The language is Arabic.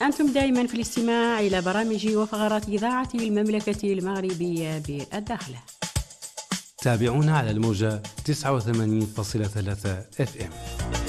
أنتم دائما في الاستماع إلى برامج وفقرات إذاعة المملكة المغربية بالداخل. تابعونا على الموجة 89.3 FM.